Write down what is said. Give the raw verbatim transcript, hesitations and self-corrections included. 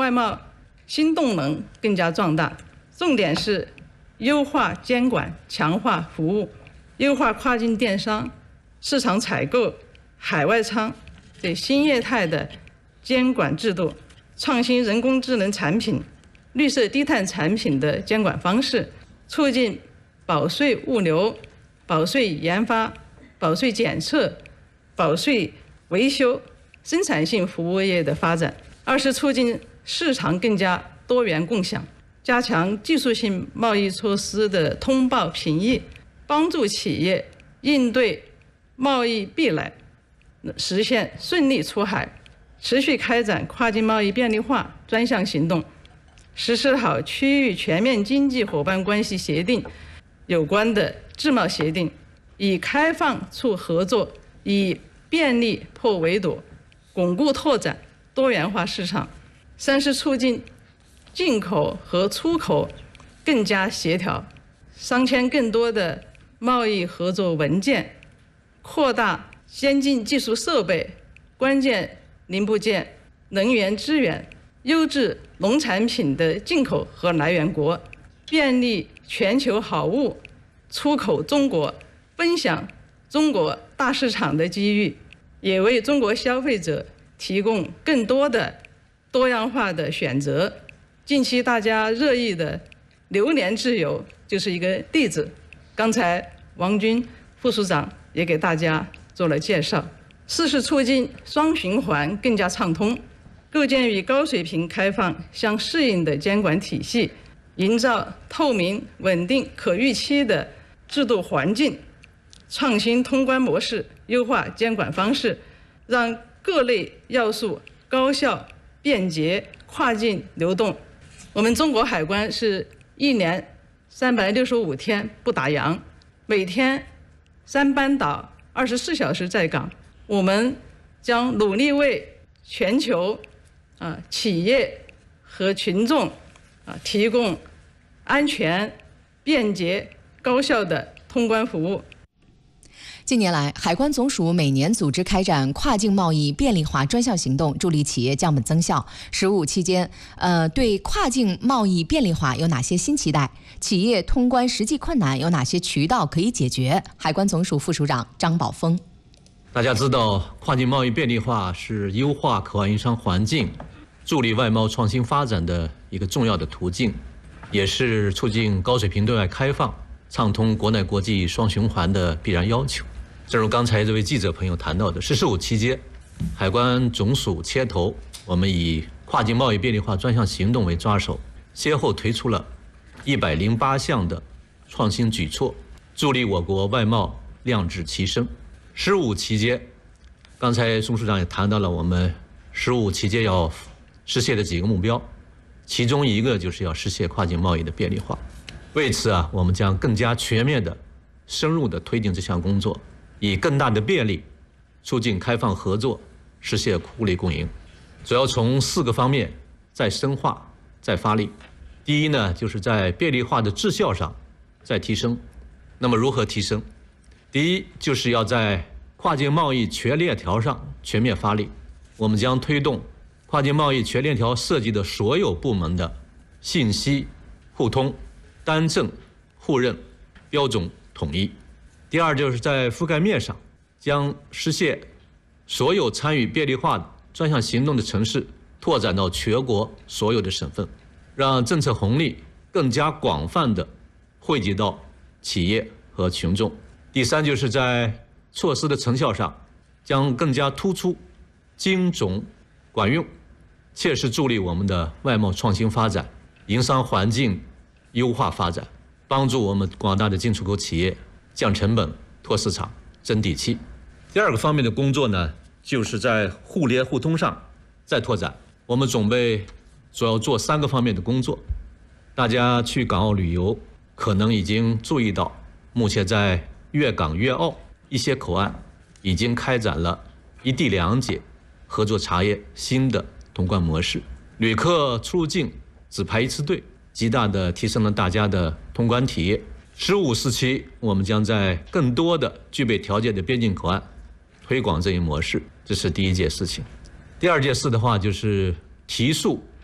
外贸新动能更加壮大。重点是优化监管，强化服务，优化跨境电商、市场采购、海外仓对新业态的监管制度，创新人工智能产品、绿色低碳产品的监管方式，促进保税物流、保税研发、保税检测、保税维修、生产性服务业的发展。二是促进市场更加多元共享，加强技术性贸易措施的通报评议，帮助企业应对贸易壁垒，实现顺利出海。持续开展跨境贸易便利化专项行动，实施好区域全面经济伙伴关系协定有关的自贸协定，以开放促合作，以便利破围堵，巩固拓展多元化市场。三是促进进口和出口更加协调，商签更多的贸易合作文件，扩大先进技术设备、关键零部件、能源资源、优质农产品的进口和来源国，便利全球好物出口中国，分享中国大市场的机遇，也为中国消费者提供更多的多样化的选择。近期大家热议的榴莲自由就是一个例子，刚才王军副署长也给大家做了介绍。四是促进双循环更加畅通，构建与高水平开放相适应的监管体系，营造透明、稳定、可预期的制度环境，创新通关模式，优化监管方式，让各类要素高效、便捷、跨境流动。我们中国海关是一年三百六十五天不打烊，每天三班倒，二十四小时在岗。我们将努力为全球啊企业和群众啊提供安全、便捷、高效的通关服务。 近年来，海关总署每年组织开展跨境贸易便利化专项行动，助力企业降本增效。“十五”期间，呃，对跨境贸易便利化有哪些新期待？企业通关实际困难有哪些渠道可以解决？海关总署副署长张宝峰。 大家知道，跨境贸易便利化是优化口岸营商环境、助力外贸创新发展的一个重要的途径，也是促进高水平对外开放、畅通国内国际双循环的必然要求。正如刚才这位记者朋友谈到的，“十五”期间，海关总署牵头，我们以跨境贸易便利化专项行动为抓手，先后推出了一百零八项的创新举措，助力我国外贸量质齐升。十五期间，刚才宋署长也谈到了我们十五期间要实现的几个目标，其中一个就是要实现跨境贸易的便利化。为此啊，我们将更加全面的、深入的推进这项工作，以更大的便利促进开放合作，实现互利共赢。主要从四个方面再深化、再发力。第一呢，就是在便利化的质效上再提升。那么如何提升？第一，就是要在跨境贸易全链条上全面发力。我们将推动跨境贸易全链条涉及的所有部门的信息互通、单证互认、标准统一。第二，就是在覆盖面上将实现所有参与便利化专项行动的城市拓展到全国所有的省份，让政策红利更加广泛地惠及到企业和群众。第三，就是在措施的成效上将更加突出、精准、管用，切实助力我们的外贸创新发展、营商环境优化发展，帮助我们广大的进出口企业降成本、拓市场、增底气。第二个方面的工作呢，就是在互联互通上再拓展。我们准备主要做三个方面的工作。大家去港澳旅游，可能已经注意到，目前在粤港粤澳一些口岸已经开展了一地两检合作查验新的通关模式，旅客出入境只排一次队，极大的提升了大家的通关体验。十五时期，我们将在更多的具备条件的边境口岸推广这一模式，这是第一件事情。第二件事的话，就是提速